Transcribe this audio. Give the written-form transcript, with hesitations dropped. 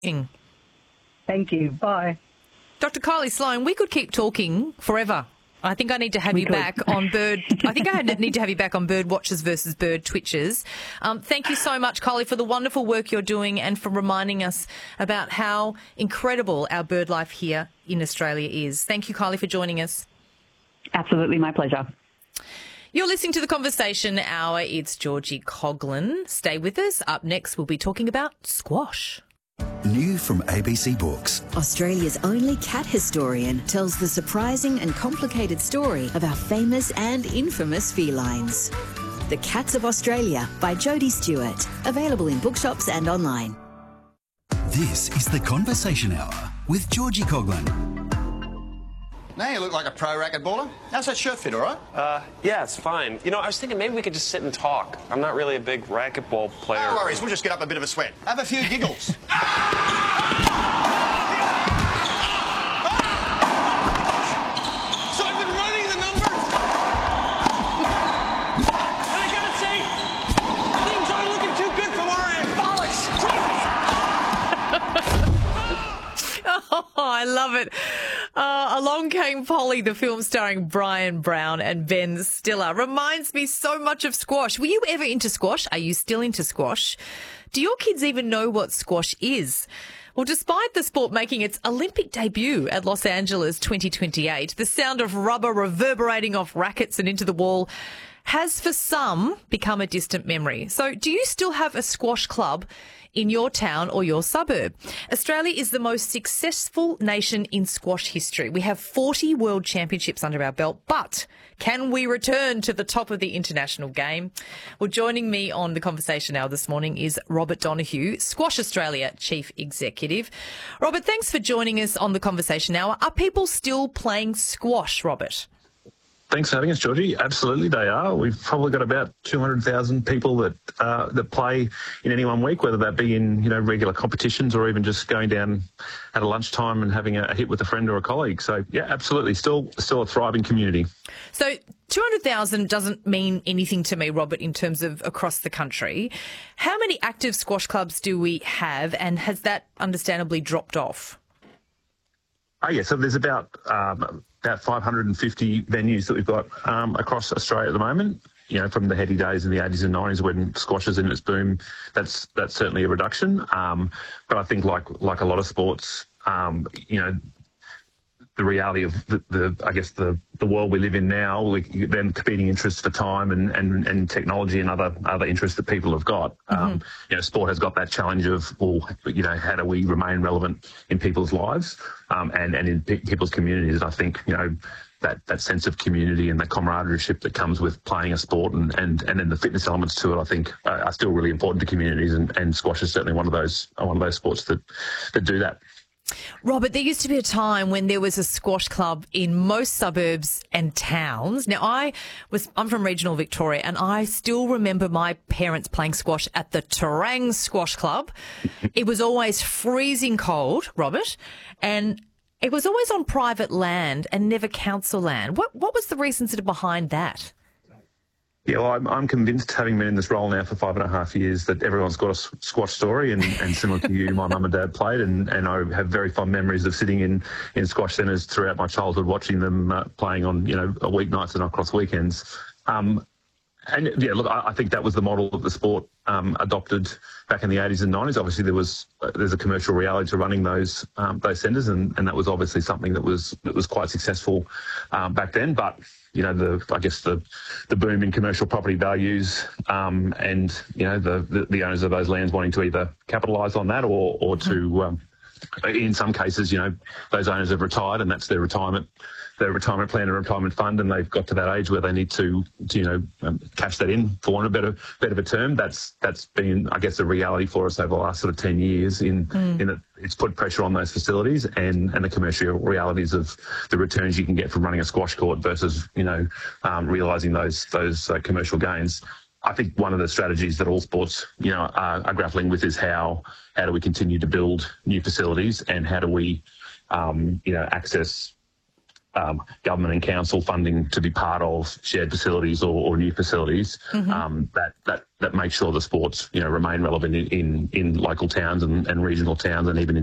Thank you. Bye. Dr. Kylie Sloan, we could keep talking forever. I think I need to have you back on Bird. I think I need to have you back on Bird Watchers versus Bird Twitchers. Thank you so much, Kylie, for the wonderful work you're doing and for reminding us about how incredible our bird life here in Australia is. Thank you, Kylie, for joining us. Absolutely, my pleasure. You're listening to The Conversation Hour. It's Georgie Coughlin. Stay with us. Up next, we'll be talking about squash. New from ABC Books. Australia's only cat historian tells the surprising and complicated story of our famous and infamous felines. The Cats of Australia by Jodie Stewart. Available in bookshops and online. This is The Conversation Hour with Georgie Coughlin. Now you look like a pro racquetballer. How's that shirt fit, all right? Yeah, it's fine. You know, I was thinking maybe we could just sit and talk. I'm not really a big racquetball player. No worries, we'll just get up a bit of a sweat. Have a few giggles. So I've been running the numbers. And I gotta say, things aren't looking too good from our end. Oh, I love it. Along Came Polly, the film starring Brian Brown and Ben Stiller, reminds me so much of squash. Were you ever into squash? Are you still into squash? Do your kids even know what squash is? Well, despite the sport making its Olympic debut at Los Angeles 2028, the sound of rubber reverberating off rackets and into the wall has for some become a distant memory. So do you still have a squash club in your town or your suburb? Australia is the most successful nation in squash history. We have 40 world championships under our belt, but can we return to the top of the international game? Well, joining me on the Conversation Hour this morning is Robert Donohue, Squash Australia Chief Executive. Robert, thanks for joining us on the Conversation Hour. Are people still playing squash, Robert? Thanks for having us, Georgie. Absolutely, they are. We've probably got about 200,000 people that play in any one week, whether that be in regular competitions or even just going down at a lunchtime and having a hit with a friend or a colleague. So yeah, absolutely, still a thriving community. So 200,000 doesn't mean anything to me, Robert, in terms of across the country. How many active squash clubs do we have, and has that understandably dropped off? So there's about 550 venues that we've got across Australia at the moment. From the heady days in the 80s and 90s when squash was in its boom, that's certainly a reduction. But I think like a lot of sports, the reality of the world we live in now, then competing interests for time and technology and other interests that people have got. Sport has got that challenge of, how do we remain relevant in people's lives and in people's communities? And I think, that sense of community and the camaraderie that comes with playing a sport and then the fitness elements to it, I think are still really important to communities, and squash is certainly one of those sports that do that. Robert, there used to be a time when there was a squash club in most suburbs and towns. Now, I'm from regional Victoria, and I still remember my parents playing squash at the Terang Squash Club. It was always freezing cold, Robert, and it was always on private land and never council land. What was the reason sort of behind that? Yeah, well, I'm convinced, having been in this role now for 5.5 years, that everyone's got a squash story, and similar to you, my mum and dad played, and I have very fond memories of sitting in squash centres throughout my childhood, watching them playing on weeknights and across weekends. And yeah, look, I think that was the model that the sport adopted back in the 80s and 90s. Obviously, there's a commercial reality to running those centres, and that was obviously something that was quite successful back then. But the boom in commercial property values, and the owners of those lands wanting to either capitalise on that or to, in some cases, those owners have retired, and that's their retirement plan and retirement fund, and they've got to that age where they need to cash that in, for want of a better term. That's been, I guess, a reality for us over the last sort of 10 years in that it's put pressure on those facilities and the commercial realities of the returns you can get from running a squash court versus, realising those commercial gains. I think one of the strategies that all sports, are grappling with is how do we continue to build new facilities, and how do we, access government and council funding to be part of shared facilities or new facilities that make sure the sports remain relevant in local towns and regional towns and even in